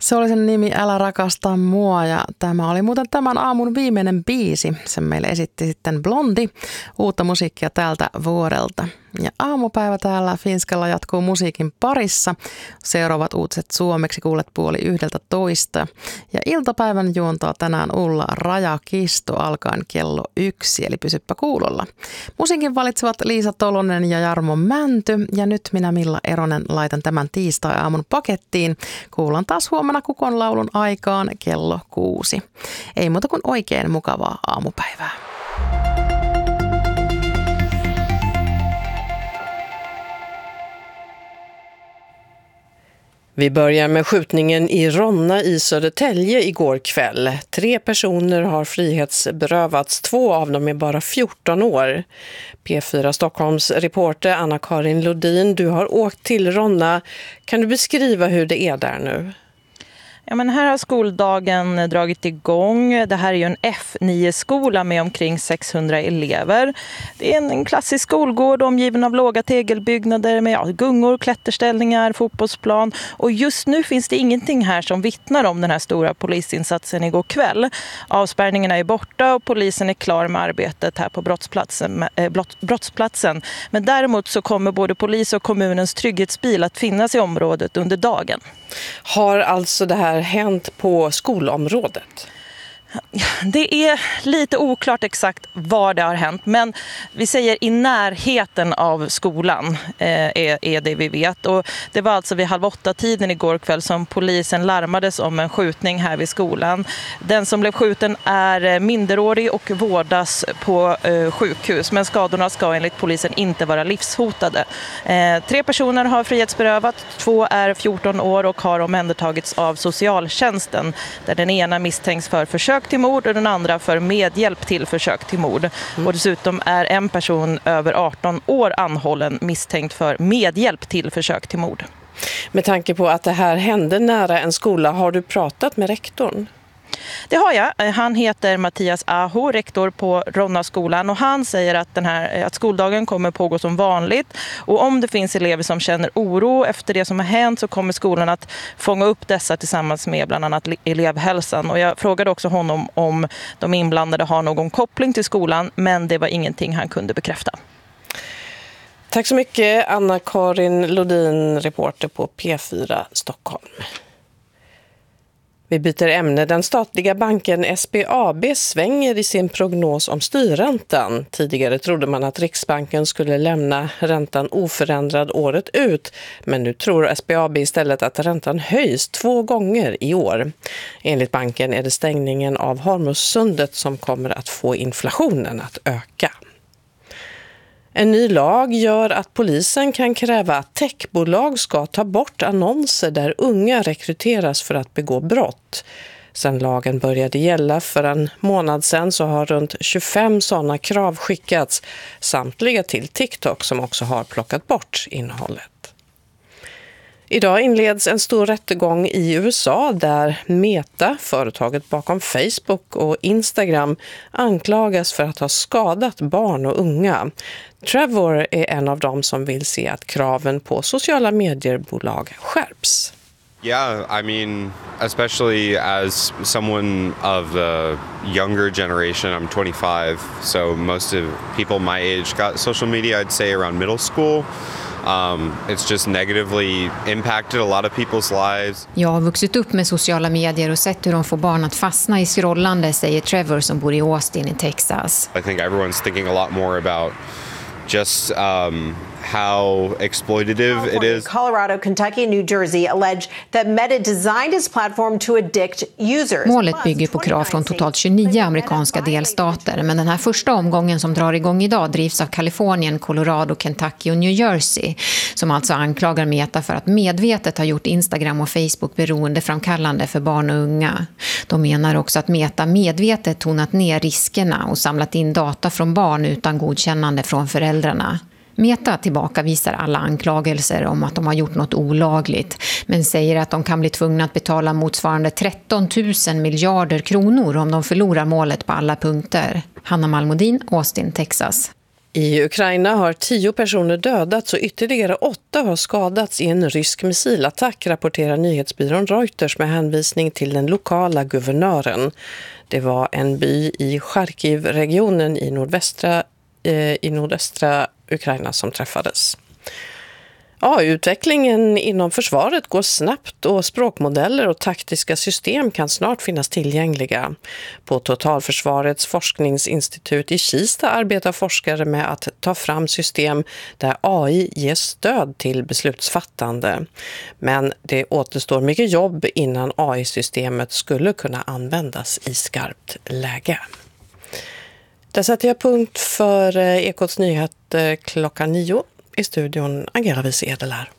Se oli sen nimi Älä rakasta mua ja tämä oli muuten tämän aamun viimeinen biisi. Sen meille esitti sitten Blondi, uutta musiikkia tältä vuodelta. Ja aamupäivä täällä Finskalla jatkuu musiikin parissa. Seuraavat uutiset suomeksi kuulet 11:30. Ja iltapäivän juontaa tänään Ulla Rajakisto alkaen kello 1, eli pysyppä kuulolla. Musiikin valitsevat Liisa Tolonen ja Jarmo Mänty. Ja nyt minä Milla Eronen laitan tämän tiistai-aamun pakettiin. Kuullaan taas huomenna kukonlaulun aikaan kello 6. Ei muuta kuin oikein mukavaa aamupäivää. Vi börjar med skjutningen i Ronna i Södertälje igår kväll. 3 personer har frihetsberövats, 2 av dem är bara 14 år. P4 Stockholms reporter Anna-Karin Lodin, du har åkt till Ronna. Kan du beskriva hur det är där nu? Ja, men här har skoldagen dragit igång. Det här är ju en F9-skola med omkring 600 elever. Det är en klassisk skolgård omgiven av låga tegelbyggnader med gungor, klätterställningar, fotbollsplan. Och just nu finns det ingenting här som vittnar om den här stora polisinsatsen igår kväll. Avspärrningarna är borta och polisen är klar med arbetet här på brottsplatsen. Men däremot så kommer både polis och kommunens trygghetsbil att finnas i området under dagen. Har alltså det här hänt på skolområdet? Det är lite oklart exakt var det har hänt, men vi säger i närheten av skolan är det vi vet. Och det var alltså vid 7:30 igår kväll som polisen larmades om en skjutning här vid skolan. Den som blev skjuten är minderårig och vårdas på sjukhus, men skadorna ska enligt polisen inte vara livshotade. 3 personer har frihetsberövat, 2 är 14 år och har omhändertagits av socialtjänsten, där den ena misstänks för försök till mord och den andra för medhjälp till försök till mord. Och dessutom är en person över 18 år anhållen misstänkt för medhjälp till försök till mord. Med tanke på att det här hände nära en skola, har du pratat med rektorn? Det har jag. Han heter Mattias Aho, rektor på Ronna-skolan, och han säger att skoldagen kommer pågå som vanligt, och om det finns elever som känner oro efter det som har hänt så kommer skolan att fånga upp dessa tillsammans med bland annat elevhälsan. Och jag frågade också honom om de inblandade har någon koppling till skolan, men det var ingenting han kunde bekräfta. Tack så mycket, Anna-Karin Lodin, reporter på P4 Stockholm. Vi byter ämne. Den statliga banken SBAB svänger i sin prognos om styrräntan. Tidigare trodde man att Riksbanken skulle lämna räntan oförändrad året ut. Men nu tror SBAB istället att räntan höjs 2 gånger i år. Enligt banken är det stängningen av Hormuzsundet som kommer att få inflationen att öka. En ny lag gör att polisen kan kräva att techbolag ska ta bort annonser där unga rekryteras för att begå brott. Sedan lagen började gälla för en månad sedan så har runt 25 sådana krav skickats, samtliga till TikTok som också har plockat bort innehållet. Idag inleds en stor rättegång i USA där Meta, företaget bakom Facebook och Instagram, anklagas för att ha skadat barn och unga. Trevor är en av dem som vill se att kraven på sociala mediebolag skärps. Yeah, I mean, especially as someone of the younger generation, I'm 25, so most of people my age got social media, I'd say around middle school. It's just negatively impacted a lot of people's lives. Jag har vuxit upp med sociala medier och sett hur de får barn att fastna i scrollande, säger Trevor som bor i Austin i Texas. I think everyone's thinking a lot more about just how exploitative it is. Colorado, Kentucky, New Jersey allege that Meta designed its platform to addict users. Målet bygger på krav från totalt 29 amerikanska delstater, men den här första omgången som drar igång idag drivs av Kalifornien, Colorado, Kentucky och New Jersey, som alltså anklagar Meta för att medvetet ha gjort Instagram och Facebook beroendeframkallande för barn och unga. De menar också att Meta medvetet tonat ner riskerna och samlat in data från barn utan godkännande från föräldrarna. Meta tillbakavisar alla anklagelser om att de har gjort något olagligt, men säger att de kan bli tvungna att betala motsvarande 13 000 miljarder kronor om de förlorar målet på alla punkter. Hanna Malmodin, Austin, Texas. I Ukraina har 10 personer dödats och ytterligare 8 har skadats i en rysk missilattack, rapporterar nyhetsbyrån Reuters med hänvisning till den lokala guvernören. Det var en by i Charkiv-regionen i nordöstra Ukraina som träffades. Utvecklingen inom försvaret går snabbt och språkmodeller och taktiska system kan snart finnas tillgängliga. På Totalförsvarets forskningsinstitut i Kista arbetar forskare med att ta fram system där AI ger stöd till beslutsfattande. Men det återstår mycket jobb innan AI-systemet skulle kunna användas i skarpt läge. Där sätter jag punkt för Ekots nyheter klockan 9. I studion Angela Wiese Edelär.